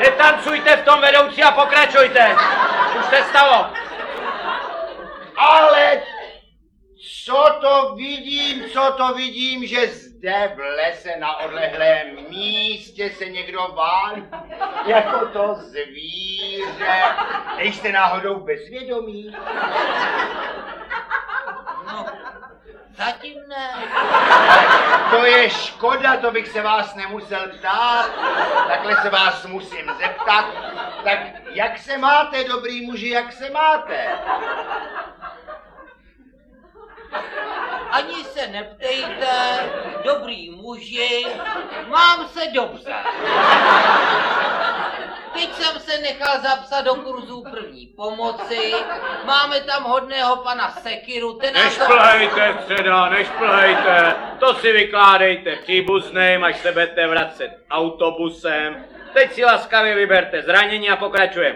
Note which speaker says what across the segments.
Speaker 1: Netancujte v tom, vedoucí, a pokračujte. Už se stalo.
Speaker 2: Ale co to vidím, že zde v lese na odlehlém místě se někdo válí, jako to zvíře. Nejste náhodou bezvědomí?
Speaker 3: No, zatím ne.
Speaker 2: To je škoda, to bych se vás nemusel ptát. Takhle se vás musím zeptat. Tak jak se máte, dobrý muži, jak se máte?
Speaker 3: Ani se neptejte, dobrý muži, mám se dobře. Teď jsem se nechal zapsat do kurzu první pomoci, máme tam hodného pana Sekiru, ten nás to...
Speaker 1: Nešplhejte, středa, nešplhejte. To si vykládejte příbuzným, až se budete vracet autobusem. Teď si laskavě vyberte zranění a pokračujeme.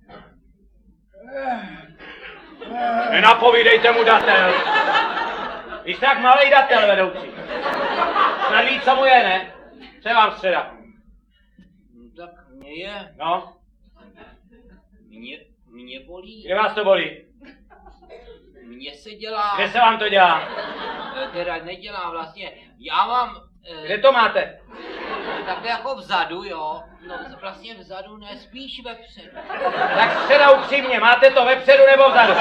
Speaker 1: Nenapovídejte mu datel. Vy jste jak malej datel, vedoucí. Snad ví, co mu je, ne? Co je vám středa?
Speaker 3: Tak mě je...
Speaker 1: No?
Speaker 3: Mě bolí.
Speaker 1: Kde vás to bolí?
Speaker 3: Mně se dělá...
Speaker 1: Kde se vám to dělá?
Speaker 3: Teda nedělá vlastně. Já mám...
Speaker 1: Kde to máte?
Speaker 3: Tak jako vzadu, jo. No vlastně vzadu, ne, spíš vepředu.
Speaker 1: Tak středa upřímně, máte to vepředu nebo vzadu?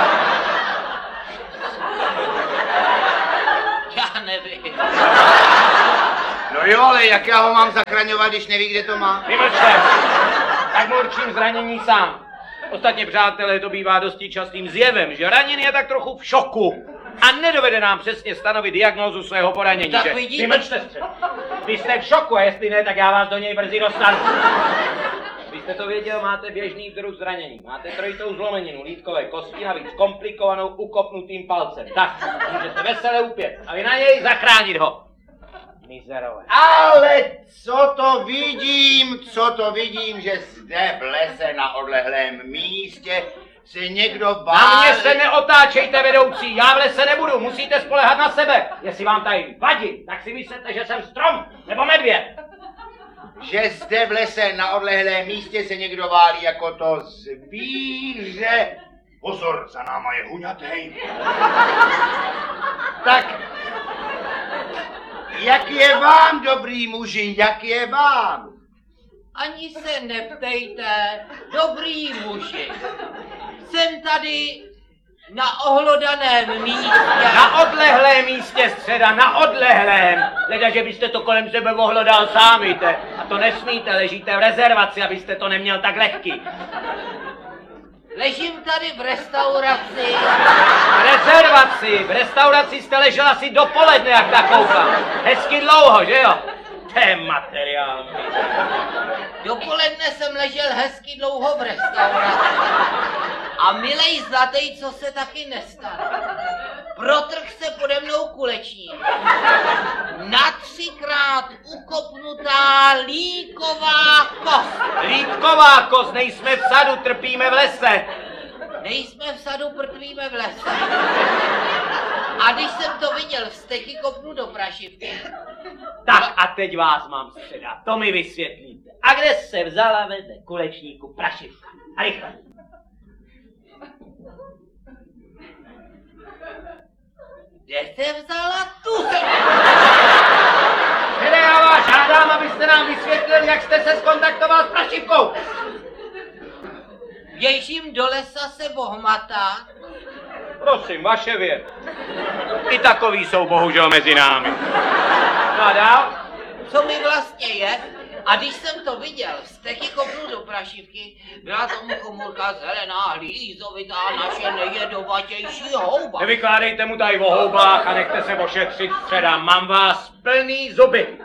Speaker 3: Já nevím.
Speaker 2: No jo, ale jak já ho mám zachraňovat, když neví, kde to má?
Speaker 1: Vymlčte! Tak mu určím zranění sám. Ostatně, přátelé, to bývá dosti častým zjevem, že raněný je tak trochu v šoku a nedovede nám přesně stanovit diagnózu svého poranění.
Speaker 3: Tak
Speaker 1: že?
Speaker 3: vidíte.
Speaker 1: Vymlčte se. Vy jste v šoku a jestli ne, tak já vás do něj brzy dostanu. Vy jste to věděl, máte běžný druh zranění. Máte trojitou zlomeninu lítkové kosti, navíc komplikovanou ukopnutým palcem. Tak, můžete vesele upět a vy na něj zachránit ho. Mizerové.
Speaker 2: Ale co to vidím, že zde v lese na odlehlém místě se někdo válí.
Speaker 1: Na mě se neotáčejte, vedoucí, já v lese nebudu, musíte spolehat na sebe. Jestli vám tady vadí, tak si myslíte, že jsem strom nebo medvěd.
Speaker 2: Že zde v lese na odlehlém místě se někdo válí jako to zvíře. Pozor, za náma je huňatej. Tak, jak je vám, dobrý muži, jak je vám?
Speaker 3: Ani se neptejte, dobrý muži. Jsem tady na ohlodaném místě.
Speaker 1: Na odlehlém místě, středa, na odlehlém. Leda, že byste to kolem sebe ohlodal sám, víte. A to nesmíte, ležíte v rezervaci, abyste to neměl tak lehký.
Speaker 3: Ležím tady v restauraci.
Speaker 1: V restauraci jste ležel asi dopoledne, jak tak koukám. Hezky dlouho, že jo? To je materiál.
Speaker 3: Dopoledne jsem ležel hezky dlouho v restauraci. A milej zlatej, co se taky nestane. Protrh se pode mnou kulečník. Na 3krát ukopnutá líková kost.
Speaker 1: Lítková kost, nejsme v sadu, trpíme v lese.
Speaker 3: Nejsme v sadu, prtvíme v lese. A když jsem to viděl, vzteky kopnu do prašivky.
Speaker 1: Tak a teď vás mám středa, to mi vysvětlíte. A kde se vzala vedle kulečníku prašivka? A rychle.
Speaker 3: Kde se vzala tu?
Speaker 1: Kde já vás žádám, abyste nám vysvětlil, jak jste se skontaktoval s prašivkou.
Speaker 3: Běžím do lesa se bohmatá.
Speaker 1: Prosím, vaše věc. I takový jsou bohužel mezi námi. No a dál?
Speaker 3: Co mi vlastně je? A když jsem to viděl, vzteky kopnu do prašivky, byla tomu komůrka zelená, hlízovitá, naše nejjedovatější houba.
Speaker 1: Nevykládejte mu tady o houbách a nechte se ošetřit, středa. Mám vás plný zuby.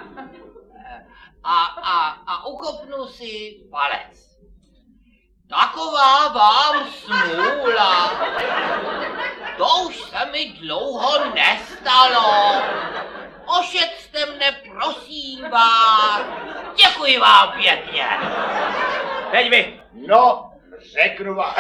Speaker 3: A ukopnu si palec. Taková vám smůla. To už se mi dlouho nestalo. Ošetřte mne, prosím vás. Děkuji vám pěkně.
Speaker 1: Teď vy.
Speaker 2: No, řeknu vám.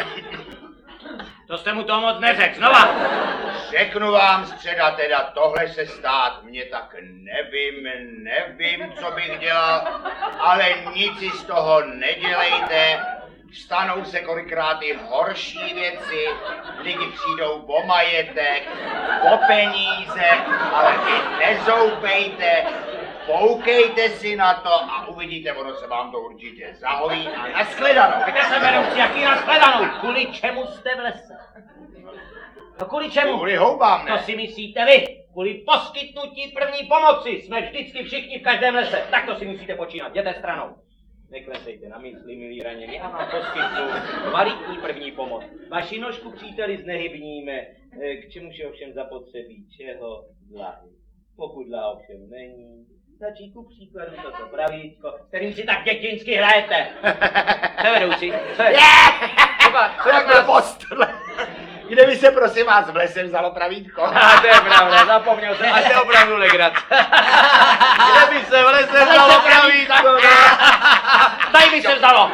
Speaker 1: To jste mu to moc neřekl, znova.
Speaker 2: Řeknu vám, středa, teda tohle se stát mě, tak nevím, co bych dělal. ale nic si z toho nedělejte. Stanou se kolikrát i horší věci, lidi přijdou o majetek, o peníze, ale vy nezoupejte, poukejte si na to a uvidíte, ono se vám to určitě zahojí a nashledanou.
Speaker 1: Kde se vedoucí, jaký nashledanou? Kvůli čemu jste v lese? No kvůli čemu?
Speaker 2: Kvůli houbám, ne?
Speaker 1: To si myslíte vy? Kvůli poskytnutí první pomoci. Jsme vždycky všichni v každém lese. Tak to si musíte počínat. Jděte stranou. Neklesejte na mysli, milí ranění. Já vám poskytnu kvalitní první pomoc. Vaši nožku, příteli, znehybníme. K čemu je ovšem zapotřebí? Čeho? Dlahy. Pokud dlá ovšem není, stačí ku příkladu toto pravítko, s kterým si tak dětinsky hrajete. Co vedoucí? Co je?
Speaker 2: To jak byl post. Kde by se prosím vás v lese vzalo pravítko?
Speaker 1: To je pravda, zapomněl jsem. A to je opravdu legrace. Kde by se v lese vzalo pravítko? Tady by se vzalo.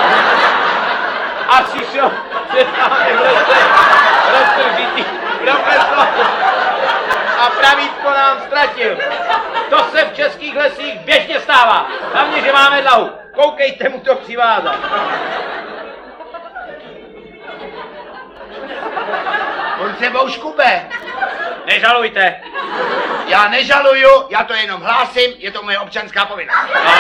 Speaker 1: A přišel se tam v lese roztržitý profesor a pravítko nám ztratil. To se v českých lesích běžně stává. Hlavně, že máme dlahu. Koukejte mu to přivázat.
Speaker 2: On sebou škube.
Speaker 1: Nežalujte.
Speaker 2: Já nežaluju, já to jenom hlásím, je to moje občanská povinnost.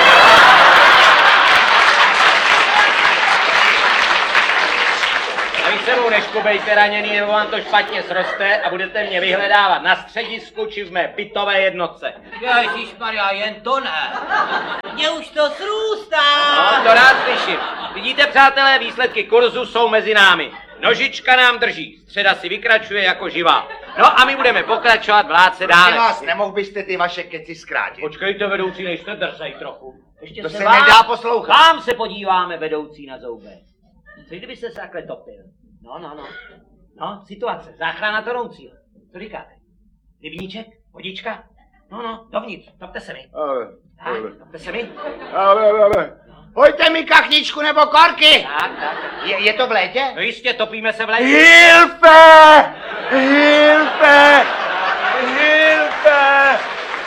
Speaker 1: A vy sebou neškubejte raněný, nebo vám to špatně sroste a budete mě vyhledávat na středisku či v mé bytové jednotce.
Speaker 3: Ježišmarja, jen to ne. Mně už to srůstá.
Speaker 1: No, to rád slyším. Vidíte, přátelé, výsledky kurzu jsou mezi námi. Nožička nám drží, středa si vykračuje jako živá. No a my budeme pokračovat vládce dále.
Speaker 2: Prosím vás, nemohl byste ty vaše keci zkrátit?
Speaker 1: Počkejte, vedoucí, nejste drzej trochu. Ještě
Speaker 2: To se nedá poslouchat.
Speaker 1: Vám se podíváme, vedoucí, na zoubek. Co kdybyste se takhle topil? No, situace, záchrana tonoucího. Co říkáte? Rybníček? Vodička? No, dovnitř, topte se mi. Topte se mi.
Speaker 2: Hoďte mi kachničku nebo korky.
Speaker 1: Tak.
Speaker 2: Je to v létě?
Speaker 1: No jistě, topíme se v létě.
Speaker 2: Hilfe! Hilfe! Hilfe!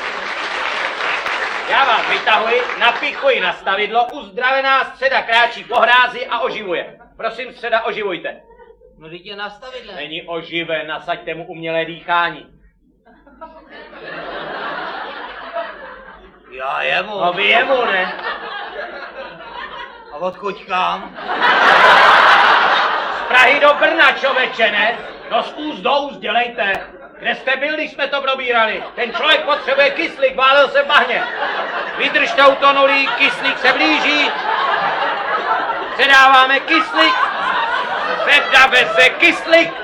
Speaker 1: Já vás vytahuji, napichuji na stavidlo, uzdravená středa kráčí po hrázi a oživuje. Prosím, středa, oživujte.
Speaker 3: No, teď je nastavidle.
Speaker 1: Není oživen, nasaďte mu umělé dýchání.
Speaker 3: Já jemu.
Speaker 1: No vy jemu, ne?
Speaker 3: A odkud kam?
Speaker 1: Z Prahy do Brna, čověče, ne? No z úst do úst, dělejte. Kde jste byl, když jsme to probírali? Ten člověk potřebuje kyslík, válel se v bahně. Vydržte utonulý, kyslík se blíží. Předáváme kyslík. Předáme se kyslík.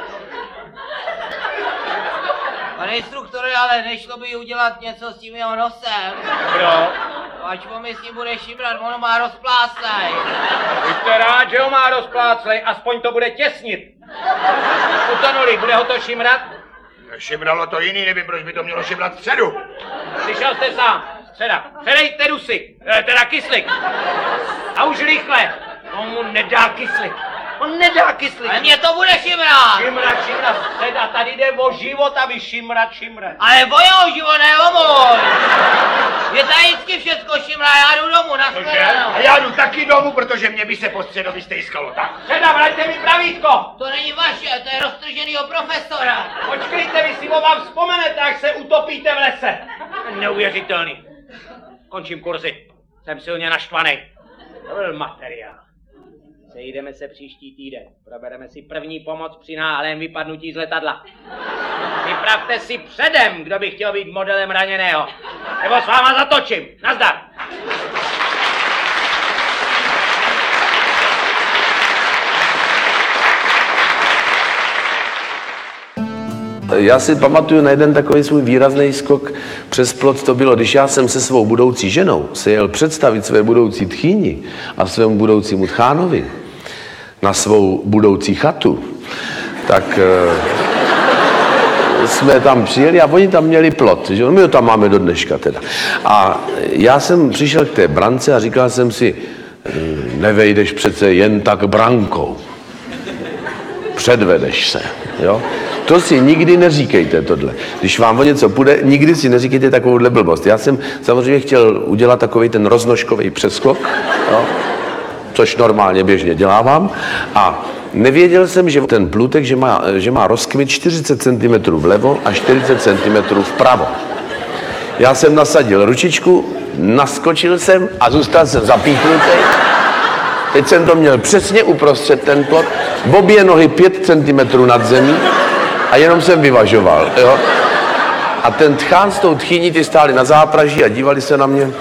Speaker 3: Pane instruktore, ale nešlo by udělat něco s tím jeho nosem.
Speaker 1: Kdo?
Speaker 3: Ať po mi s ním bude šimrat, ono má rozpláslej.
Speaker 1: Buďte rád, že ho má rozpláclej, aspoň to bude těsnit. Utonulý, bude ho to šimrat?
Speaker 2: Šimralo to jiný, nevím, proč by to mělo šimrat vpředu.
Speaker 1: Slyšel jste sám, středa. Předejte dusy, teda kyslík. A už rychle. On mu nedá kyslík. On nedá kyslík.
Speaker 3: Ale mě to bude šimrat.
Speaker 1: Šimrat, středa, tady jde o život a vy šimrat.
Speaker 3: Ale o jeho život, ne o můj. Je tady vždycky všecko šimrá, já jdu domů, nashledanou.
Speaker 2: A já jdu taky domů, protože mě by se po středovi stejskalo tak.
Speaker 1: Středa, vraťte mi pravítko.
Speaker 3: To není vaše, to je roztrženýho profesora.
Speaker 1: Počkejte, vy si o vám vzpomenete, jak se utopíte v lese. Neuvěřitelný. Končím kurzy. Jsem silně naštvaný. To byl materiál. Sejdeme se příští týden. Probereme si první pomoc při náhlém vypadnutí z letadla. Připravte si předem, kdo by chtěl být modelem raněného. Nebo s váma zatočím. Nazdar.
Speaker 4: Já si pamatuju na jeden takový svůj výrazný skok přes plot. To bylo, když já jsem se svou budoucí ženou se jel představit své budoucí tchýni a svému budoucímu tchánovi na svou budoucí chatu, tak jsme tam přijeli a oni tam měli plot, že my ho tam máme do dneška teda. A já jsem přišel k té brance a říkal jsem si, nevejdeš přece jen tak brankou. Předvedeš se, jo. To si nikdy neříkejte tohle. Když vám o něco půjde, nikdy si neříkejte takovouhle blbost. Já jsem samozřejmě chtěl udělat takový ten roznožkový přeskok, jo, což normálně běžně dělávám. A nevěděl jsem, že ten plutek, že má rozkmit 40 cm vlevo a 40 cm vpravo. Já jsem nasadil ručičku, naskočil jsem a zůstal jsem zapíchnutý. Teď jsem to měl přesně uprostřed ten plot, obě nohy 5 cm nad zemí a jenom jsem vyvažoval, jo. A ten tchán s tou tchýní, ty stáli na zápraží a dívali se na mě.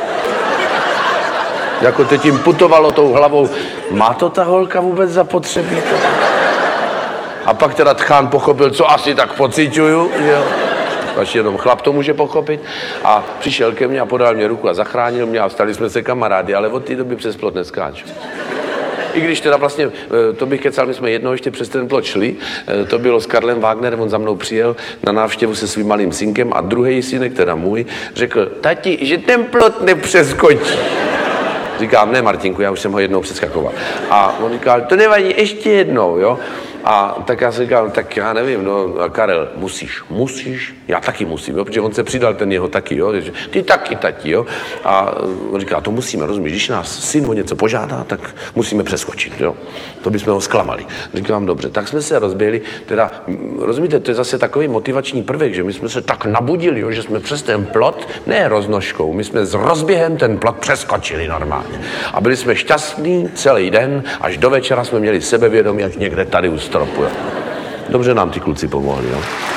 Speaker 4: Jako teď jim putovalo tou hlavou, má to ta holka vůbec zapotřebí? A pak teda tchán pochopil, co asi tak pociťuju, jo. Až jenom chlap to může pochopit. A přišel ke mně a podal mě ruku a zachránil mě a stali jsme se kamarády, ale od té doby přes plot neskáču. I když teda vlastně, to bych kecal, my jsme jednou ještě přes ten plot šli, to bylo s Karlem Wagnerem, on za mnou přijel na návštěvu se svým malým synkem a druhý synek, teda můj, řekl, tati, že ten plot nepřeskočí. Říkám, ne Martinku, já už jsem ho jednou přeskakoval. A on říkal, to nevadí, ještě jednou, jo. A tak já jsem říkal, tak já nevím, no Karel, musíš, já taky musím, jo, protože on se přidal ten jeho taky, jo, ty taky, tati, jo. A on říká, to musíme, rozumíš, když nás syn o něco požádá, tak musíme přeskočit, jo. To bychom ho zklamali. Říkám, dobře, tak jsme se rozběhli, teda, rozumíte, to je zase takový motivační prvek, že my jsme se tak nabudili, jo, že jsme přes ten plot, ne roznožkou, my jsme s rozběhem ten plot přeskočili normálně. A byli jsme šťastní celý den, až do večera jsme měli sebevědomí, jak někde tady u stropu, jo. Dobře nám ty kluci pomohli, jo.